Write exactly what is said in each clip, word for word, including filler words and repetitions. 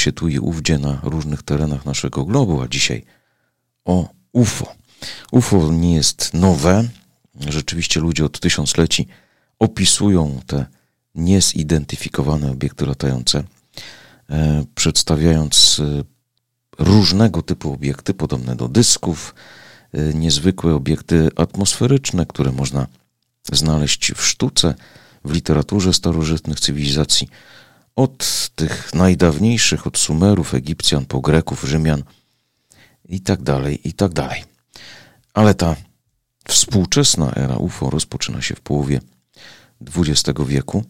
się tu i ówdzie na różnych terenach naszego globu, a dzisiaj o U F O. U F O nie jest nowe. Rzeczywiście ludzie od tysiącleci opisują te niezidentyfikowane obiekty latające, e, przedstawiając e, różnego typu obiekty, podobne do dysków, e, niezwykłe obiekty atmosferyczne, które można znaleźć w sztuce, w literaturze starożytnych cywilizacji, od tych najdawniejszych, od Sumerów, Egipcjan, po Greków, Rzymian i tak dalej, i tak dalej. Ale ta współczesna era U F O rozpoczyna się w połowie dwudziestego wieku.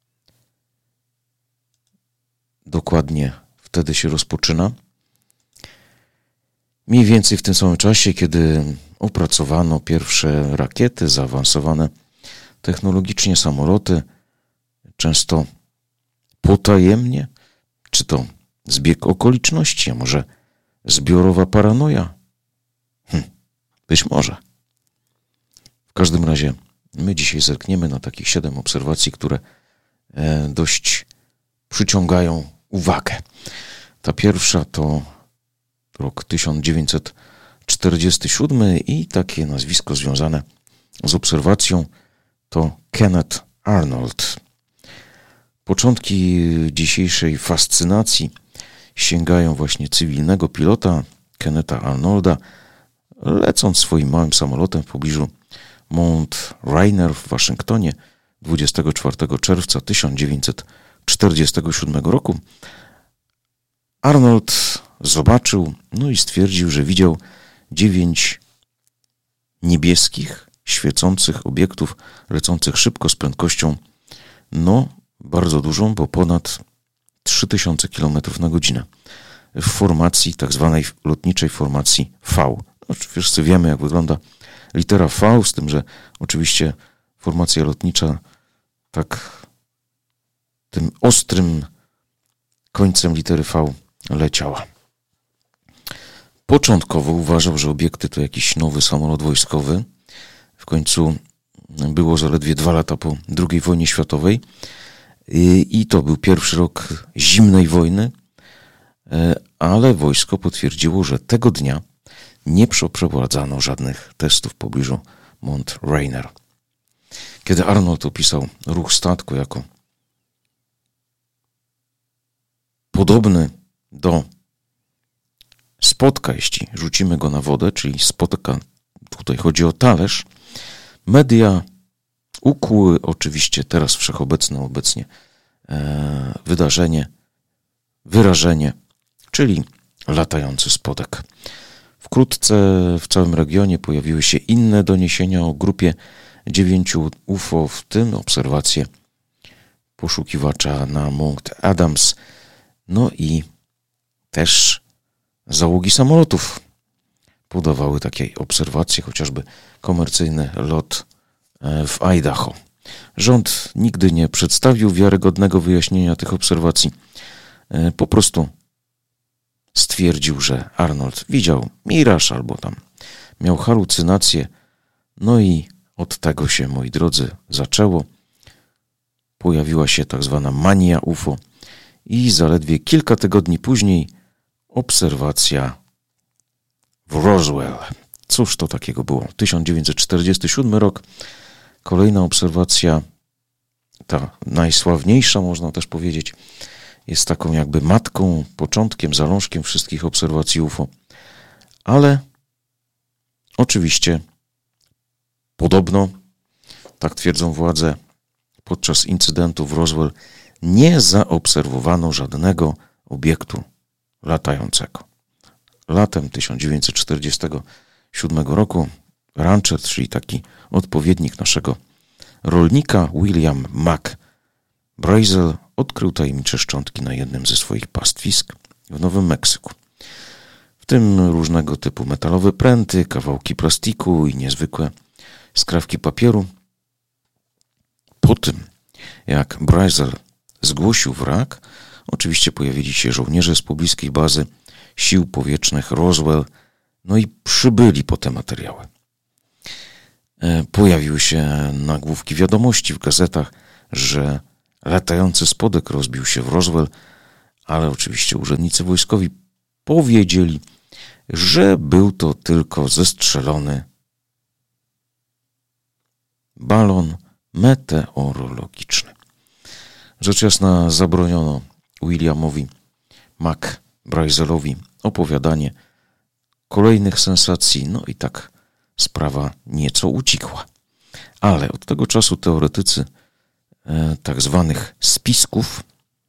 Dokładnie wtedy się rozpoczyna. Mniej więcej w tym samym czasie, kiedy opracowano pierwsze rakiety, zaawansowane technologicznie samoloty, często potajemnie, czy to zbieg okoliczności, a może zbiorowa paranoja? Hm, być może. W każdym razie my dzisiaj zerkniemy na takich siedem obserwacji, które e, dość przyciągają uwagę. Ta pierwsza to rok tysiąc dziewięćset czterdziesty siódmy i takie nazwisko związane z obserwacją to Kenneth Arnold. Początki dzisiejszej fascynacji sięgają właśnie cywilnego pilota Kennetha Arnolda, lecąc swoim małym samolotem w pobliżu Mount Rainier w Waszyngtonie dwudziestego czwartego czerwca tysiąc dziewięćset czterdziestego siódmego roku. Arnold zobaczył, no i stwierdził, że widział dziewięć niebieskich, świecących obiektów lecących szybko z prędkością, no bardzo dużą, bo ponad trzy tysiące kilometrów na godzinę w formacji, tak zwanej lotniczej formacji V. No, wszyscy wiemy, jak wygląda litera V, z tym, że oczywiście formacja lotnicza tak tym ostrym końcem litery V leciała. Początkowo uważał, że obiekty to jakiś nowy samolot wojskowy. W końcu było zaledwie dwa lata po drugiej wojnie światowej i to był pierwszy rok zimnej wojny, ale wojsko potwierdziło, że tego dnia nie przeprowadzano żadnych testów w pobliżu Mount Rainier. Kiedy Arnold opisał ruch statku jako podobny do spotka, jeśli rzucimy go na wodę, czyli spotka, tutaj chodzi o talerz, media ukuły oczywiście teraz wszechobecne obecnie e, wydarzenie, wyrażenie, czyli latający spodek. Wkrótce w całym regionie pojawiły się inne doniesienia o grupie dziewięciu U F O, w tym obserwacje poszukiwacza na Mount Adams, no i też załogi samolotów podawały takie obserwacje, chociażby komercyjny lot w Idaho. Rząd nigdy nie przedstawił wiarygodnego wyjaśnienia tych obserwacji. Po prostu stwierdził, że Arnold widział miraż albo tam miał halucynacje. No i od tego się, moi drodzy, zaczęło. Pojawiła się tak zwana mania U F O i zaledwie kilka tygodni później obserwacja w Roswell. Cóż to takiego było? tysiąc dziewięćset czterdziesty siódmy rok. Kolejna obserwacja, ta najsławniejsza, można też powiedzieć, jest taką jakby matką, początkiem, zalążkiem wszystkich obserwacji U F O. Ale oczywiście podobno, tak twierdzą władze, podczas incydentu w Roswell nie zaobserwowano żadnego obiektu latającego. Latem tysiąc dziewięćset czterdziestego siódmego roku rancher, czyli taki odpowiednik naszego rolnika, William McBrazel, odkrył tajemnicze szczątki na jednym ze swoich pastwisk w Nowym Meksyku. W tym różnego typu metalowe pręty, kawałki plastiku i niezwykłe skrawki papieru. Po tym, jak Brazel zgłosił wrak, oczywiście pojawili się żołnierze z pobliskiej bazy sił powietrznych Roswell, no i przybyli po te materiały. Pojawiły się nagłówki wiadomości w gazetach, że latający spodek rozbił się w Roswell, ale oczywiście urzędnicy wojskowi powiedzieli, że był to tylko zestrzelony balon meteorologiczny. Rzecz jasna zabroniono Williamowi McBrizelowi opowiadanie kolejnych sensacji, no i tak sprawa nieco ucichła. Ale od tego czasu teoretycy e, tak zwanych spisków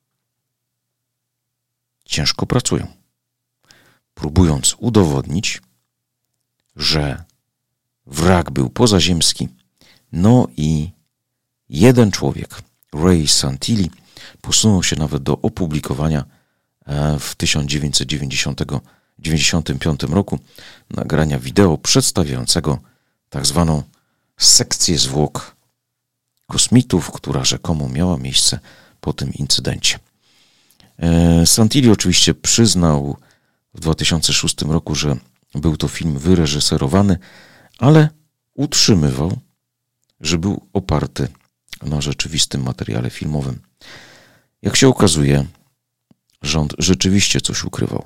ciężko pracują, próbując udowodnić, że wrak był pozaziemski, no i jeden człowiek, Ray Santilli, posunął się nawet do opublikowania w tysiąc dziewięćset dziewięćdziesiątym piątym roku nagrania wideo przedstawiającego tak zwaną sekcję zwłok kosmitów, która rzekomo miała miejsce po tym incydencie. Santilli oczywiście przyznał w dwa tysiące szóstym roku, że był to film wyreżyserowany, ale utrzymywał, że był oparty na rzeczywistym materiale filmowym. Jak się okazuje, rząd rzeczywiście coś ukrywał.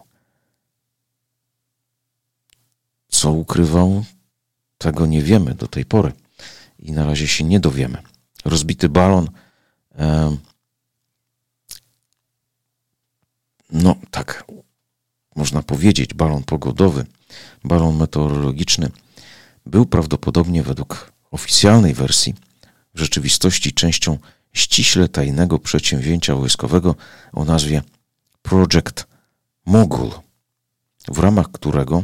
Co ukrywał, tego nie wiemy do tej pory i na razie się nie dowiemy. Rozbity balon, e, no tak, można powiedzieć, balon pogodowy, balon meteorologiczny, był prawdopodobnie według oficjalnej wersji w rzeczywistości częścią ściśle tajnego przedsięwzięcia wojskowego o nazwie Project Mogul, w ramach którego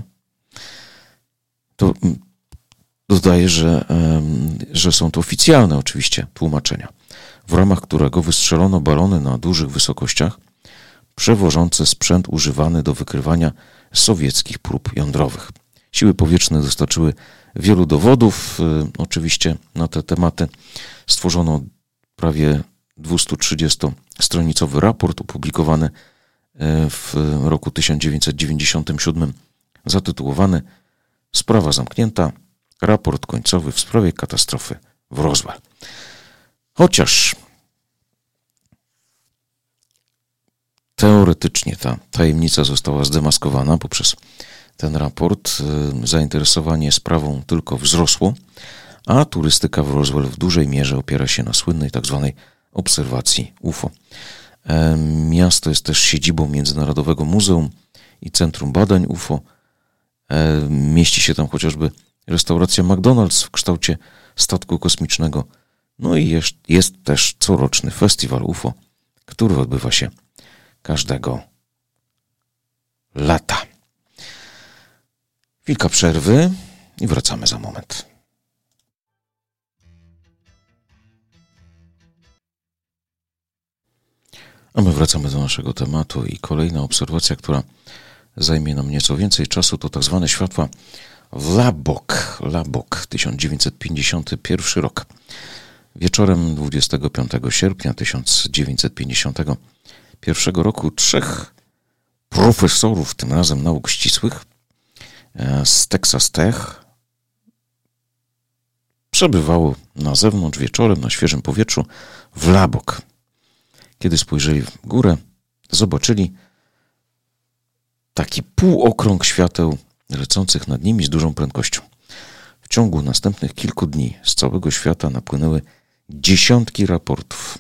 to dodaję, że, że są to oficjalne oczywiście tłumaczenia, w ramach którego wystrzelono balony na dużych wysokościach przewożące sprzęt używany do wykrywania sowieckich prób jądrowych. Siły powietrzne dostarczyły wielu dowodów, oczywiście na te tematy. Stworzono prawie dwustutrzydziestostronicowy raport opublikowany w roku tysiąc dziewięćset dziewięćdziesiątym siódmym, zatytułowany Sprawa zamknięta, raport końcowy w sprawie katastrofy w Roswell. Chociaż teoretycznie ta tajemnica została zdemaskowana poprzez ten raport, zainteresowanie sprawą tylko wzrosło, a turystyka w Roswell w dużej mierze opiera się na słynnej tzw. obserwacji U F O. Miasto jest też siedzibą Międzynarodowego Muzeum i Centrum Badań U F O. Mieści się tam chociażby restauracja McDonald's w kształcie statku kosmicznego. No i jest, jest też coroczny festiwal U F O, który odbywa się każdego lata. Chwilka przerwy i wracamy za moment. A my wracamy do naszego tematu i kolejna obserwacja, która zajmie nam nieco więcej czasu, to tak zwane światła Lubbock, Lubbock, tysiąc dziewięćset pięćdziesiąty pierwszy rok. Wieczorem dwudziestego piątego sierpnia tysiąc dziewięćset pięćdziesiątego pierwszego roku trzech profesorów, tym razem nauk ścisłych, z Texas Tech przebywało na zewnątrz wieczorem na świeżym powietrzu w Lubbock. Kiedy spojrzeli w górę, zobaczyli taki półokrąg świateł lecących nad nimi z dużą prędkością. W ciągu następnych kilku dni z całego świata napłynęły dziesiątki raportów.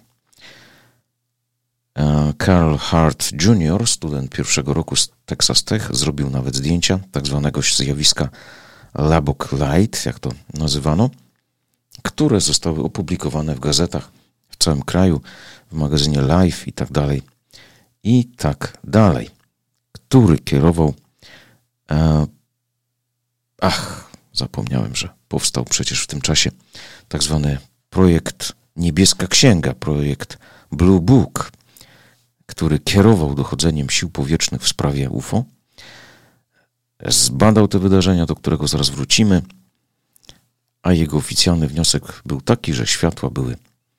Carl Hart junior, student pierwszego roku z Texas Tech, zrobił nawet zdjęcia tak zwanego zjawiska Lubbock Light, jak to nazywano, które zostały opublikowane w gazetach w całym kraju, w magazynie Life i tak dalej, i tak dalej, który kierował e, ach, zapomniałem, że powstał przecież w tym czasie tak zwany projekt Niebieska Księga, projekt Blue Book, który kierował dochodzeniem sił powietrznych w sprawie U F O. Zbadał te wydarzenia, do którego zaraz wrócimy, a jego oficjalny wniosek był taki, że światła były,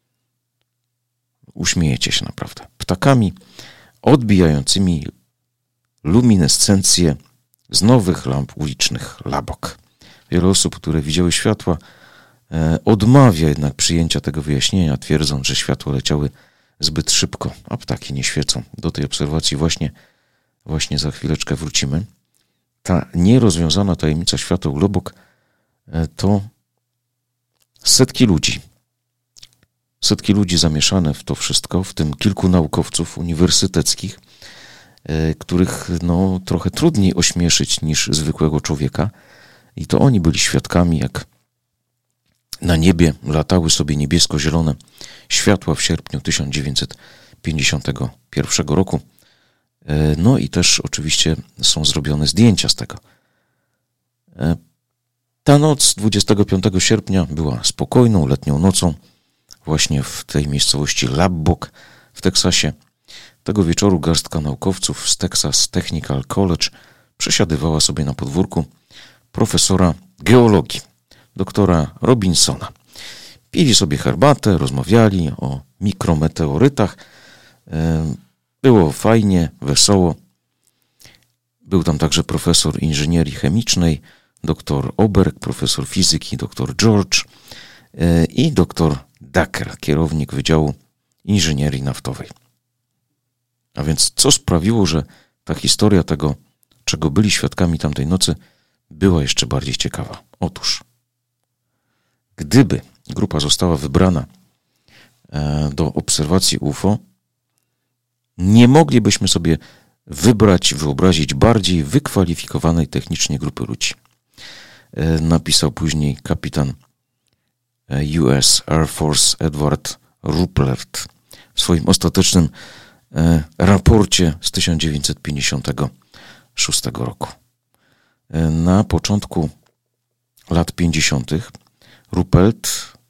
uśmiejecie się naprawdę, ptakami odbijającymi luminescencję z nowych lamp ulicznych Lubbock. Wiele osób, które widziały światła, odmawia jednak przyjęcia tego wyjaśnienia, twierdząc, że światła leciały zbyt szybko, a ptaki nie świecą. Do tej obserwacji właśnie, właśnie za chwileczkę wrócimy. Ta nierozwiązana tajemnica świateł Lubbock to setki ludzi. Setki ludzi zamieszane w to wszystko, w tym kilku naukowców uniwersyteckich, których no, trochę trudniej ośmieszyć niż zwykłego człowieka. I to oni byli świadkami, jak na niebie latały sobie niebiesko-zielone światła w sierpniu tysiąc dziewięćset pięćdziesiątego pierwszego roku. No i też oczywiście są zrobione zdjęcia z tego. Ta noc dwudziestego piątego sierpnia była spokojną, letnią nocą właśnie w tej miejscowości Lubbock w Teksasie. Tego wieczoru garstka naukowców z Texas Technical College przesiadywała sobie na podwórku profesora geologii, doktora Robinsona. Pili sobie herbatę, rozmawiali o mikrometeorytach. Było fajnie, wesoło. Był tam także profesor inżynierii chemicznej, doktor Oberg, profesor fizyki, doktor George i doktor Dacker, kierownik Wydziału Inżynierii Naftowej. A więc co sprawiło, że ta historia tego, czego byli świadkami tamtej nocy, była jeszcze bardziej ciekawa? Otóż, gdyby grupa została wybrana do obserwacji U F O, nie moglibyśmy sobie wybrać, wyobrazić bardziej wykwalifikowanej technicznie grupy ludzi. Napisał później kapitan U S Air Force Edward Ruppert w swoim ostatecznym raporcie z tysiąc dziewięćset pięćdziesiątego szóstego roku. Na początku lat pięćdziesiątych Ruppert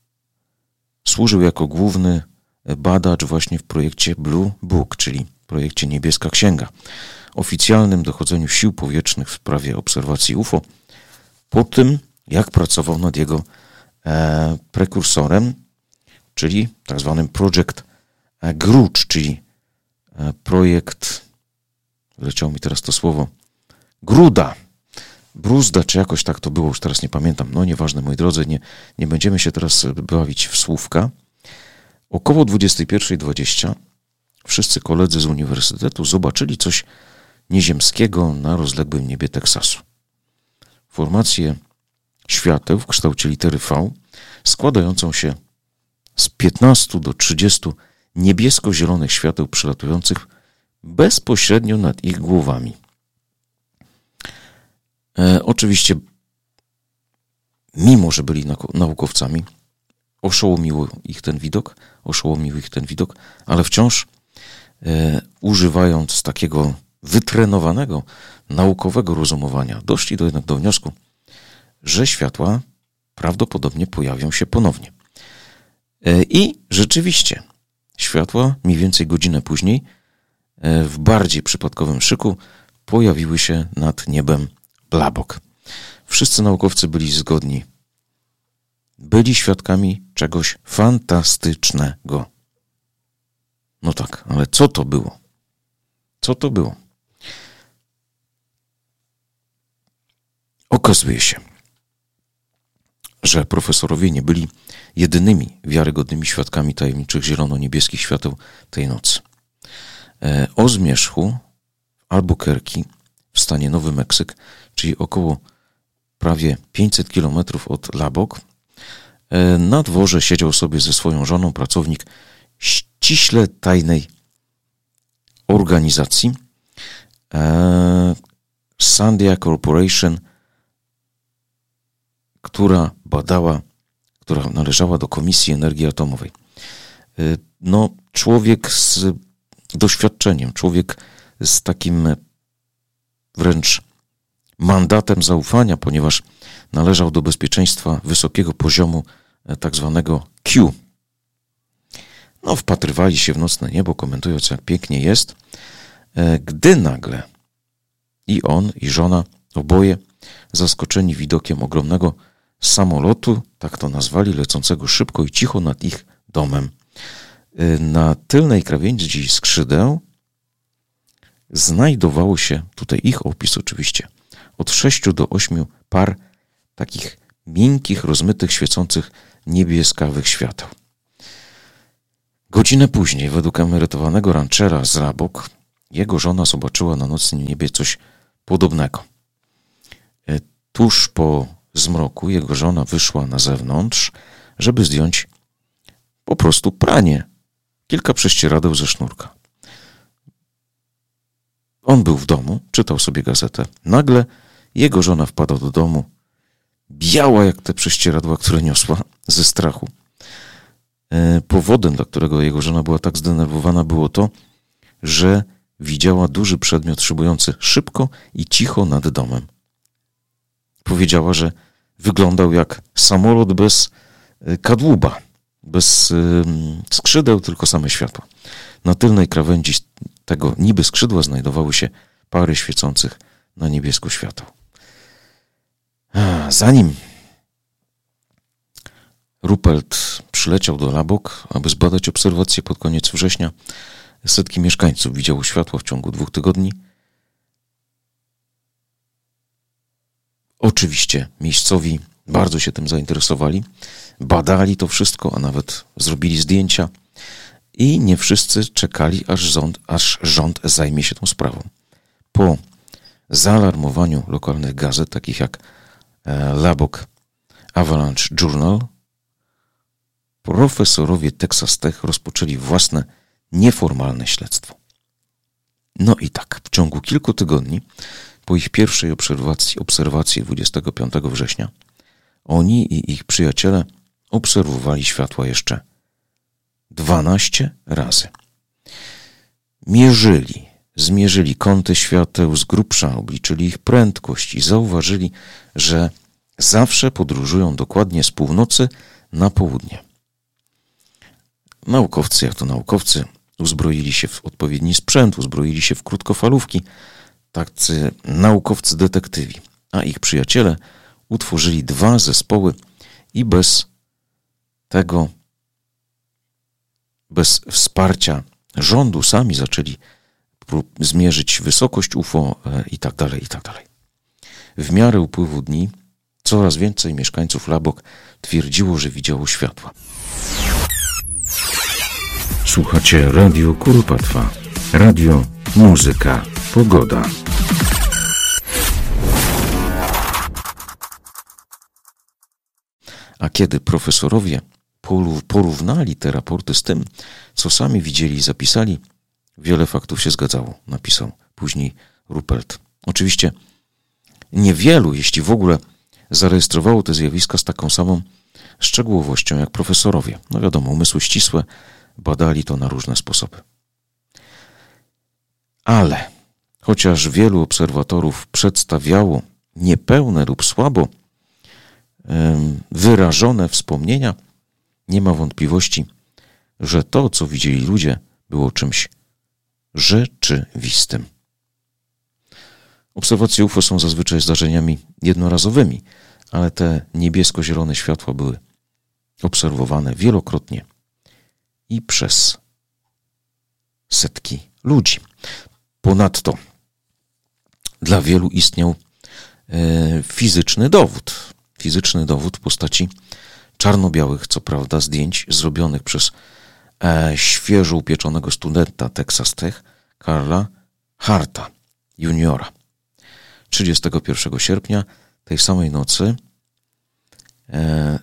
służył jako główny badacz właśnie w projekcie Blue Book, czyli projekcie Niebieska Księga, oficjalnym dochodzeniu sił powietrznych w sprawie obserwacji U F O, po tym jak pracował nad jego e, prekursorem, czyli tak zwanym Project Grudge, czyli e, projekt, wyleciało mi teraz to słowo, Gruda, Bruzda, czy jakoś tak to było, już teraz nie pamiętam, no nieważne, moi drodzy, nie, nie będziemy się teraz bawić w słówka. Około dwudziestej pierwszej dwadzieścia wszyscy koledzy z uniwersytetu zobaczyli coś nieziemskiego na rozległym niebie Teksasu. Formację świateł w kształcie litery V, składającą się z piętnastu do trzydziestu niebiesko-zielonych świateł przelatujących bezpośrednio nad ich głowami. E, oczywiście, mimo że byli naukowcami, oszołomił ich ten widok, oszołomił ich ten widok, ale wciąż e, używając takiego wytrenowanego, naukowego rozumowania, doszli do jednak do wniosku, że światła prawdopodobnie pojawią się ponownie. E, I rzeczywiście światła mniej więcej godzinę później e, w bardziej przypadkowym szyku pojawiły się nad niebem Lubbock. Wszyscy naukowcy byli zgodni. Byli świadkami czegoś fantastycznego. No tak, ale co to było? Co to było? Okazuje się, że profesorowie nie byli jedynymi wiarygodnymi świadkami tajemniczych zielono-niebieskich świateł tej nocy. O zmierzchu Albuquerque w stanie Nowy Meksyk, czyli około prawie pięćset kilometrów od Lubbock, na dworze siedział sobie ze swoją żoną pracownik ściśle tajnej organizacji Sandia Corporation, która badała, która należała do Komisji Energii Atomowej. No, człowiek z doświadczeniem, człowiek z takim wręcz mandatem zaufania, ponieważ należał do bezpieczeństwa wysokiego poziomu, tak zwanego Q. No, wpatrywali się w nocne niebo, komentując, jak pięknie jest, gdy nagle i on, i żona, oboje zaskoczeni widokiem ogromnego samolotu, tak to nazwali, lecącego szybko i cicho nad ich domem. Na tylnej krawędzi skrzydeł znajdowało się, tutaj ich opis oczywiście, od sześciu do ośmiu par takich miękkich, rozmytych, świecących niebieskawych świateł. Godzinę później, według emerytowanego ranchera z Lubbock, jego żona zobaczyła na nocnym niebie coś podobnego. Tuż po zmroku jego żona wyszła na zewnątrz, żeby zdjąć po prostu pranie, kilka prześcieradeł ze sznurka. On był w domu, czytał sobie gazetę. Nagle jego żona wpadła do domu, biała jak te prześcieradła, które niosła ze strachu. Powodem, dla którego jego żona była tak zdenerwowana, było to, że widziała duży przedmiot szybujący szybko i cicho nad domem. Powiedziała, że wyglądał jak samolot bez kadłuba, bez skrzydeł, tylko same światła. Na tylnej krawędzi tego niby skrzydła znajdowały się pary świecących na niebiesko świateł. Zanim Ruppelt przyleciał do Lubbock, aby zbadać obserwacje pod koniec września, setki mieszkańców widziało światła w ciągu dwóch tygodni. Oczywiście miejscowi bardzo się tym zainteresowali, badali to wszystko, a nawet zrobili zdjęcia i nie wszyscy czekali, aż rząd, aż rząd zajmie się tą sprawą. Po zaalarmowaniu lokalnych gazet, takich jak Lubbock Avalanche Journal, profesorowie Texas Tech rozpoczęli własne nieformalne śledztwo. No i tak, w ciągu kilku tygodni po ich pierwszej obserwacji, obserwacji dwudziestego piątego września, oni i ich przyjaciele obserwowali światła jeszcze dwanaście razy. Mierzyli, zmierzyli kąty świateł z grubsza, obliczyli ich prędkość i zauważyli, że zawsze podróżują dokładnie z północy na południe. Naukowcy, jak to naukowcy, uzbroili się w odpowiedni sprzęt, uzbroili się w krótkofalówki, tacy naukowcy detektywi, a ich przyjaciele utworzyli dwa zespoły i bez tego, bez wsparcia rządu sami zaczęli zmierzyć wysokość U F O i tak dalej, i tak dalej. W miarę upływu dni coraz więcej mieszkańców Lubbock twierdziło, że widziało światła. Słuchacie Radio Kuropatwa. Radio, muzyka, pogoda. A kiedy profesorowie porównali te raporty z tym, co sami widzieli i zapisali, wiele faktów się zgadzało, napisał później Ruppelt. Oczywiście niewielu, jeśli w ogóle, zarejestrowało te zjawiska z taką samą szczegółowością jak profesorowie. No wiadomo, umysły ścisłe badali to na różne sposoby. Ale chociaż wielu obserwatorów przedstawiało niepełne lub słabo wyrażone wspomnienia, nie ma wątpliwości, że to, co widzieli ludzie, było czymś rzeczywistym. Obserwacje U F O są zazwyczaj zdarzeniami jednorazowymi, ale te niebiesko-zielone światła były obserwowane wielokrotnie i przez setki ludzi. Ponadto dla wielu istniał e, fizyczny dowód. Fizyczny dowód w postaci czarno-białych, co prawda, zdjęć zrobionych przez e, świeżo upieczonego studenta Texas Tech, Carla Harta juniora. trzydziestego pierwszego sierpnia tej samej nocy e,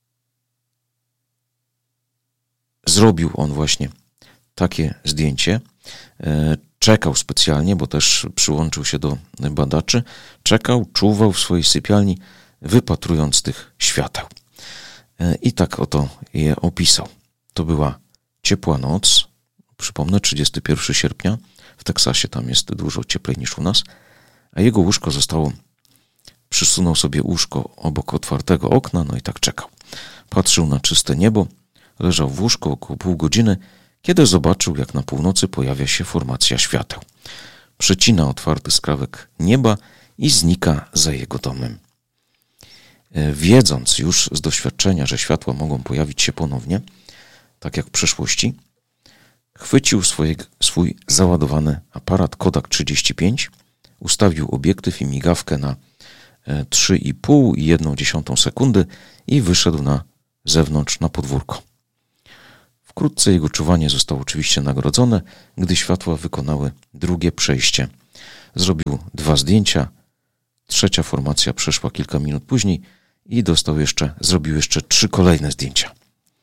zrobił on właśnie takie zdjęcie. E, czekał specjalnie, bo też przyłączył się do badaczy. Czekał, czuwał w swojej sypialni, wypatrując tych świateł. E, I tak oto je opisał. To była ciepła noc. Przypomnę, trzydziestego pierwszego sierpnia. W Teksasie tam jest dużo cieplej niż u nas. A jego łóżko zostało, przysunął sobie łóżko obok otwartego okna, no i tak czekał. Patrzył na czyste niebo, leżał w łóżku około pół godziny, kiedy zobaczył, jak na północy pojawia się formacja świateł. Przecina otwarty skrawek nieba i znika za jego domem. Wiedząc już z doświadczenia, że światła mogą pojawić się ponownie, tak jak w przeszłości, chwycił swoje, swój załadowany aparat Kodak trzydzieści pięć, ustawił obiektyw i migawkę na trzy i pół i jedną dziesiątą sekundy i wyszedł na zewnątrz na podwórko. Wkrótce jego czuwanie zostało oczywiście nagrodzone, gdy światła wykonały drugie przejście. Zrobił dwa zdjęcia, trzecia formacja przeszła kilka minut później i dostał jeszcze, zrobił jeszcze trzy kolejne zdjęcia.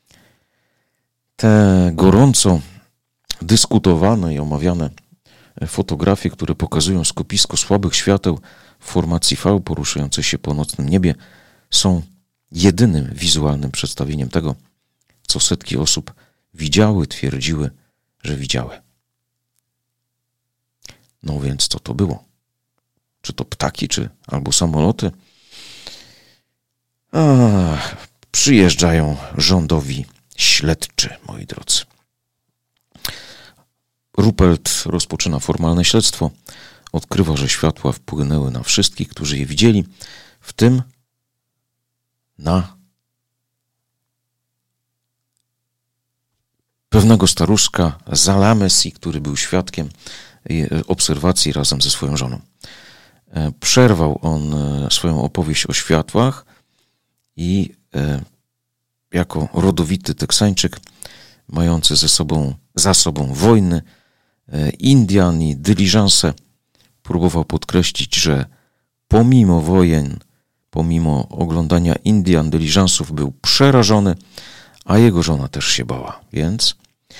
Te gorąco dyskutowane i omawiane fotografie, które pokazują skupisko słabych świateł w formacji V poruszające się po nocnym niebie, są jedynym wizualnym przedstawieniem tego, co setki osób widziały, twierdziły, że widziały. No więc co to było? Czy to ptaki, czy albo samoloty? Ach, przyjeżdżają rządowi śledczy, moi drodzy. Ruppelt rozpoczyna formalne śledztwo. Odkrywa, że światła wpłynęły na wszystkich, którzy je widzieli, w tym na pewnego staruszka Zalamesi, który był świadkiem obserwacji razem ze swoją żoną. Przerwał on swoją opowieść o światłach i jako rodowity Teksańczyk, mający ze sobą, za sobą wojny, Indian i dyliżanse, próbował podkreślić, że pomimo wojen, pomimo oglądania Indian dyliżansów był przerażony, a jego żona też się bała. Więc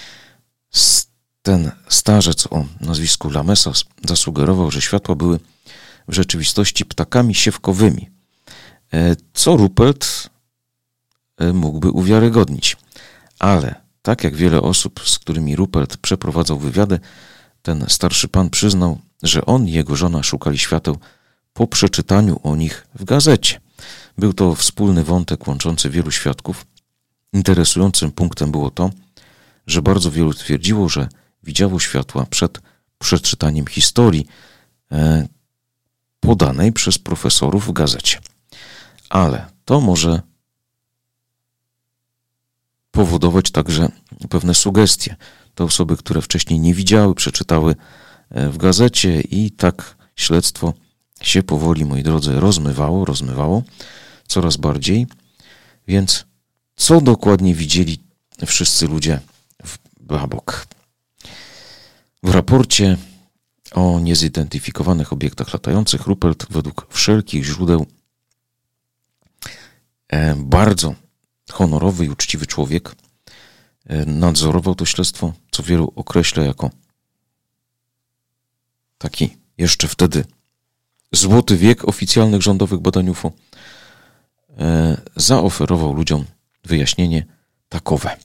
ten starzec o nazwisku Lamesa zasugerował, że światła były w rzeczywistości ptakami siewkowymi, co Ruppelt mógłby uwiarygodnić. Ale tak jak wiele osób, z którymi Ruppelt przeprowadzał wywiady, ten starszy pan przyznał, że on i jego żona szukali świateł po przeczytaniu o nich w gazecie. Był to wspólny wątek łączący wielu świadków. Interesującym punktem było to, że bardzo wielu twierdziło, że widziało światła przed przeczytaniem historii e, podanej przez profesorów w gazecie. Ale to może powodować także pewne sugestie. Te osoby, które wcześniej nie widziały, przeczytały w gazecie i tak śledztwo się powoli, moi drodzy, rozmywało, rozmywało coraz bardziej. Więc co dokładnie widzieli wszyscy ludzie w Blabok? W raporcie o niezidentyfikowanych obiektach latających Ruppelt według wszelkich źródeł bardzo honorowy i uczciwy człowiek nadzorował to śledztwo, co wielu określa jako taki jeszcze wtedy złoty wiek oficjalnych rządowych badań U F O. Zaoferował ludziom wyjaśnienie takowe.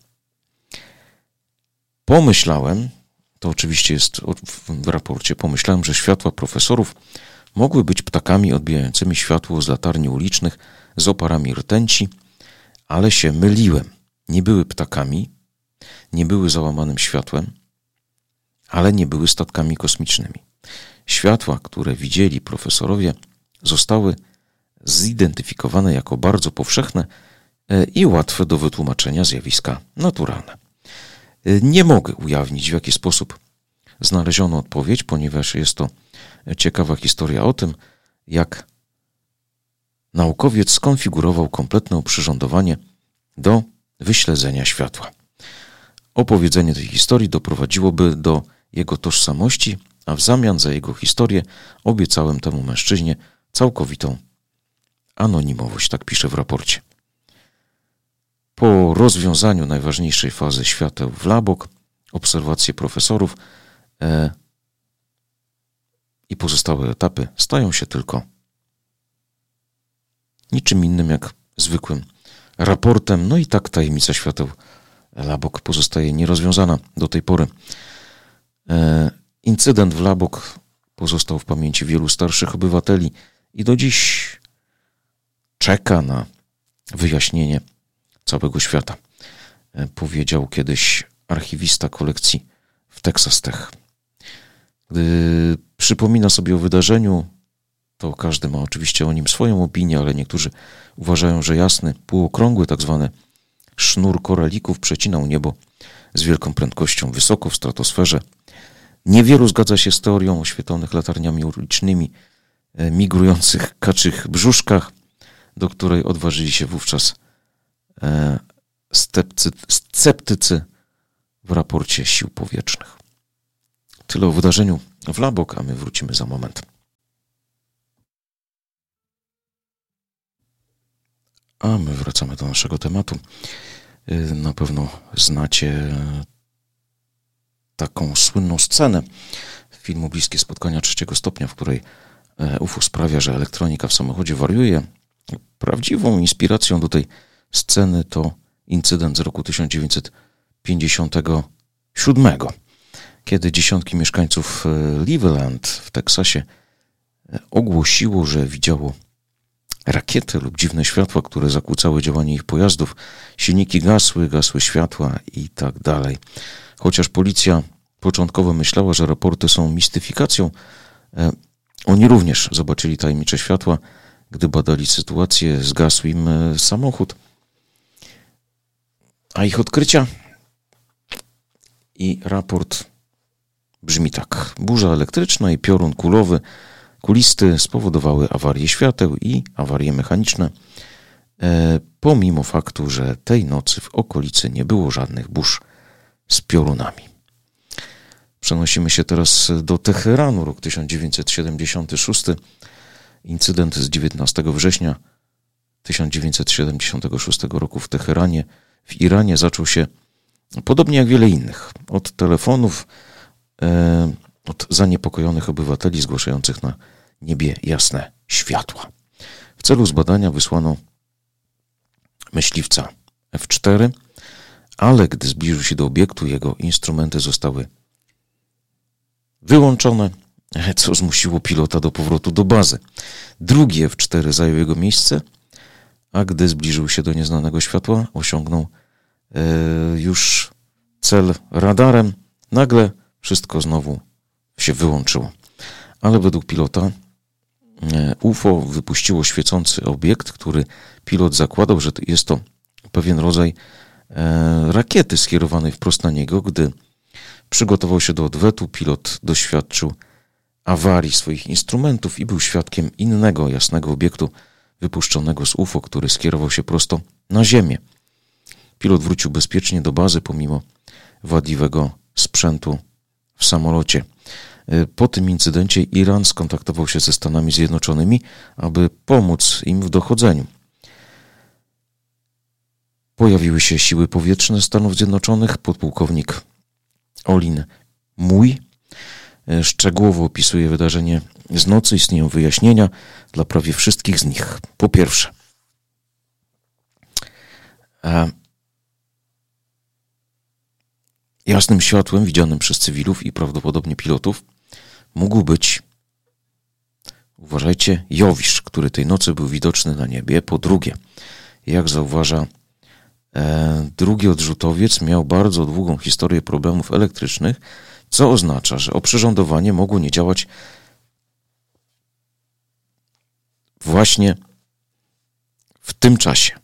Pomyślałem, to oczywiście jest w raporcie, pomyślałem, że światła profesorów mogły być ptakami odbijającymi światło z latarni ulicznych z oparami rtęci, ale się myliłem. Nie były ptakami, nie były załamanym światłem, ale nie były statkami kosmicznymi. Światła, które widzieli profesorowie, zostały zidentyfikowane jako bardzo powszechne i łatwe do wytłumaczenia zjawiska naturalne. Nie mogę ujawnić, w jaki sposób znaleziono odpowiedź, ponieważ jest to ciekawa historia o tym, jak naukowiec skonfigurował kompletne oprzyrządowanie do wyśledzenia światła. Opowiedzenie tej historii doprowadziłoby do jego tożsamości, a w zamian za jego historię obiecałem temu mężczyźnie całkowitą anonimowość, tak pisze w raporcie. Po rozwiązaniu najważniejszej fazy świateł w Blabok, obserwacje profesorów e, i pozostałe etapy stają się tylko niczym innym jak zwykłym raportem. No i tak tajemnica świateł Blabok pozostaje nierozwiązana do tej pory. E, incydent w Blabok pozostał w pamięci wielu starszych obywateli i do dziś czeka na wyjaśnienie całego świata. E, powiedział kiedyś archiwista kolekcji w Texas Tech. Gdy przypomina sobie o wydarzeniu, to każdy ma oczywiście o nim swoją opinię, ale niektórzy uważają, że jasny, półokrągły tak zwany sznur koralików przecinał niebo z wielką prędkością wysoko w stratosferze. Niewielu zgadza się z teorią o świetlonych latarniami ulicznymi, migrujących kaczych brzuszkach, do której odważyli się wówczas sceptycy, sceptycy w raporcie Sił Powietrznych. Tyle o wydarzeniu w Labok, a my wrócimy za moment. A my wracamy do naszego tematu. Na pewno znacie taką słynną scenę filmu Bliskie Spotkania trzeciego stopnia, w której U F O sprawia, że elektronika w samochodzie wariuje. Prawdziwą inspiracją do tej sceny to incydent z roku tysiąc dziewięćset pięćdziesiątego siódmego, kiedy dziesiątki mieszkańców Cleveland w Teksasie ogłosiło, że widziało rakiety lub dziwne światła, które zakłócały działanie ich pojazdów. Silniki gasły, gasły światła i tak dalej. Chociaż policja początkowo myślała, że raporty są mistyfikacją, oni również zobaczyli tajemnicze światła. Gdy badali sytuację, zgasł im samochód. A ich odkrycia i raport brzmi tak. Burza elektryczna i piorun kulowy, kulisty spowodowały awarię świateł i awarie mechaniczne, e, pomimo faktu, że tej nocy w okolicy nie było żadnych burz z piorunami. Przenosimy się teraz do Teheranu, rok tysiąc dziewięćset siedemdziesiąty szósty. Incydent z dziewiętnastego września tysiąc dziewięćset siedemdziesiątego szóstego roku w Teheranie w Iranie zaczął się podobnie jak wiele innych. Od telefonów, e, od zaniepokojonych obywateli zgłaszających na niebie jasne światła. W celu zbadania wysłano myśliwca F cztery, ale gdy zbliżył się do obiektu, jego instrumenty zostały wyłączone, co zmusiło pilota do powrotu do bazy. Drugi F cztery zajął jego miejsce, a gdy zbliżył się do nieznanego światła, osiągnął e, już cel radarem. Nagle wszystko znowu się wyłączyło. Ale według pilota e, U F O wypuściło świecący obiekt, który pilot zakładał, że jest to pewien rodzaj e, rakiety skierowanej wprost na niego. Gdy przygotował się do odwetu, pilot doświadczył awarii swoich instrumentów i był świadkiem innego jasnego obiektu wypuszczonego z U F O, który skierował się prosto na ziemię. Pilot wrócił bezpiecznie do bazy pomimo wadliwego sprzętu w samolocie. Po tym incydencie Iran skontaktował się ze Stanami Zjednoczonymi, aby pomóc im w dochodzeniu. Pojawiły się siły powietrzne Stanów Zjednoczonych. Podpułkownik Olin Mój szczegółowo opisuje wydarzenie z nocy. Istnieją wyjaśnienia dla prawie wszystkich z nich. Po pierwsze, jasnym światłem widzianym przez cywilów i prawdopodobnie pilotów mógł być, uważajcie, Jowisz, który tej nocy był widoczny na niebie. Po drugie, jak zauważa e, drugi odrzutowiec, miał bardzo długą historię problemów elektrycznych, co oznacza, że oprzyrządowanie mogło nie działać właśnie w tym czasie.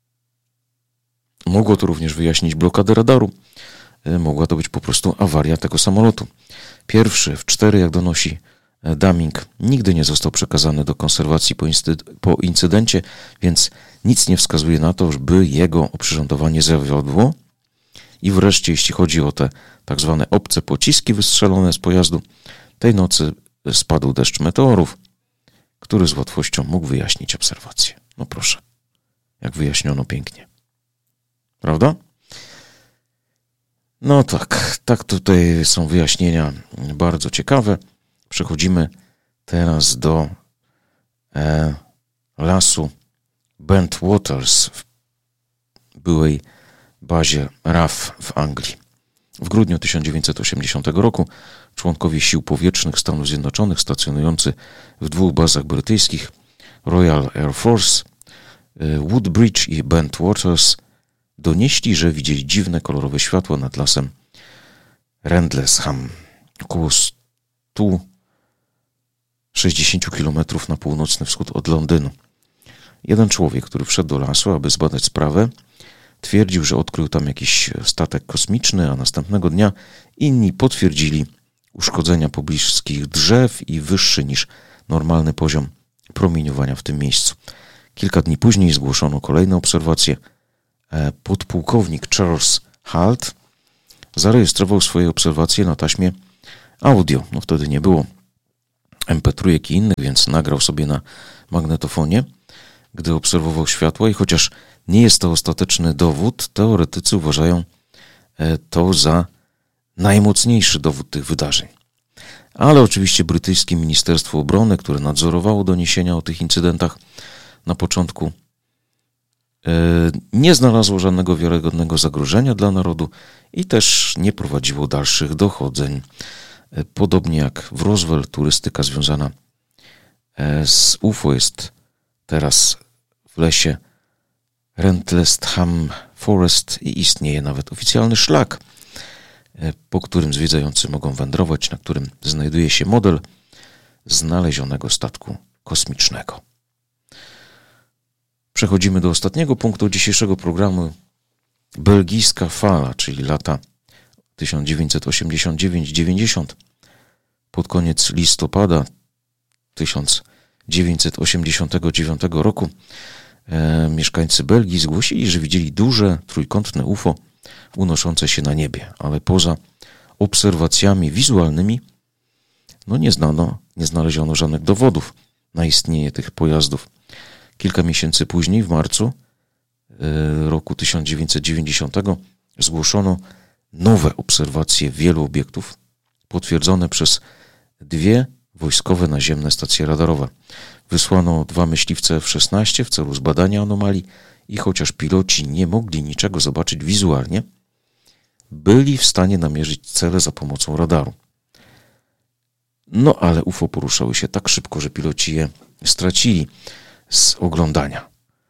Mogło to również wyjaśnić blokadę radaru. Mogła to być po prostu awaria tego samolotu. Pierwszy F cztery, jak donosi Daming, nigdy nie został przekazany do konserwacji po, incy- po incydencie, więc nic nie wskazuje na to, by jego oprzyrządowanie zawiodło. I wreszcie, jeśli chodzi o te tak zwane obce pociski wystrzelone z pojazdu, tej nocy spadł deszcz meteorów, który z łatwością mógł wyjaśnić obserwację. No proszę, jak wyjaśniono pięknie. Prawda? No tak, tak tutaj są wyjaśnienia bardzo ciekawe. Przechodzimy teraz do e, lasu Bentwaters w byłej bazie R A F w Anglii. W grudniu tysiąc dziewięćset osiemdziesiątego roku członkowie sił powietrznych Stanów Zjednoczonych stacjonujący w dwóch bazach brytyjskich Royal Air Force, Woodbridge i Bentwaters donieśli, że widzieli dziwne kolorowe światła nad lasem Rendlesham, około sto sześćdziesiąt kilometrów na północny wschód od Londynu. Jeden człowiek, który wszedł do lasu, aby zbadać sprawę, twierdził, że odkrył tam jakiś statek kosmiczny, a następnego dnia inni potwierdzili uszkodzenia pobliskich drzew i wyższy niż normalny poziom promieniowania w tym miejscu. Kilka dni później zgłoszono kolejne obserwacje. Podpułkownik Charles Halt zarejestrował swoje obserwacje na taśmie audio. No wtedy nie było em pe trzy i innych, więc nagrał sobie na magnetofonie, gdy obserwował światła i chociaż nie jest to ostateczny dowód, teoretycy uważają to za najmocniejszy dowód tych wydarzeń. Ale oczywiście brytyjskie Ministerstwo Obrony, które nadzorowało doniesienia o tych incydentach na początku, nie znalazło żadnego wiarygodnego zagrożenia dla narodu i też nie prowadziło dalszych dochodzeń. Podobnie jak w Roswell, turystyka związana z U F O jest teraz w lesie Rendlesham Forest i istnieje nawet oficjalny szlak, po którym zwiedzający mogą wędrować, na którym znajduje się model znalezionego statku kosmicznego. Przechodzimy do ostatniego punktu dzisiejszego programu. Belgijska fala, czyli lata tysiąc dziewięćset osiemdziesiąt dziewięć dziewięćdziesiąt. Pod koniec listopada tysiąc dziewięćset osiemdziesiątego dziewiątego roku e, mieszkańcy Belgii zgłosili, że widzieli duże, trójkątne U F O unoszące się na niebie, ale poza obserwacjami wizualnymi no nie znano, nie znaleziono żadnych dowodów na istnienie tych pojazdów. Kilka miesięcy później, w marcu e, roku tysiąc dziewięćset dziewięćdziesiątego zgłoszono nowe obserwacje wielu obiektów, potwierdzone przez dwie wojskowe naziemne stacje radarowe. Wysłano dwa myśliwce F szesnaście w celu zbadania anomalii i chociaż piloci nie mogli niczego zobaczyć wizualnie, byli w stanie namierzyć cele za pomocą radaru. No ale U F O poruszały się tak szybko, że piloci je stracili z oglądania.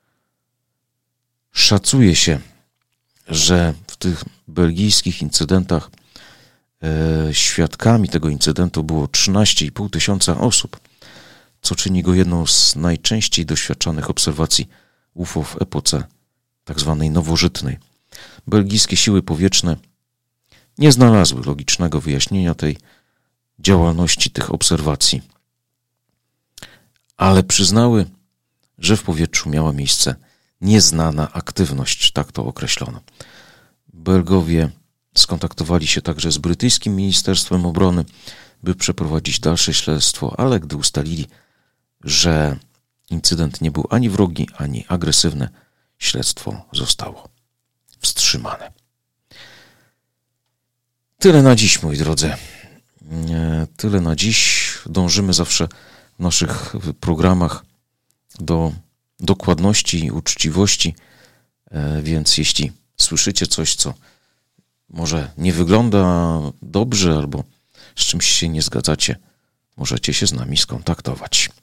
Szacuje się, że w tych belgijskich incydentach e, świadkami tego incydentu było trzynaście i pół tysiąca osób, co czyni go jedną z najczęściej doświadczanych obserwacji U F O w epoce tak zwanej nowożytnej. Belgijskie siły powietrzne nie znalazły logicznego wyjaśnienia tej działalności, tych obserwacji, ale przyznały, że w powietrzu miała miejsce nieznana aktywność, tak to określono. Belgowie skontaktowali się także z brytyjskim Ministerstwem Obrony, by przeprowadzić dalsze śledztwo, ale gdy ustalili, że incydent nie był ani wrogi, ani agresywny, śledztwo zostało wstrzymane. Tyle na dziś, moi drodzy. Tyle na dziś. Dążymy zawsze w naszych programach do dokładności i uczciwości, więc jeśli słyszycie coś, co może nie wygląda dobrze albo z czymś się nie zgadzacie, możecie się z nami skontaktować.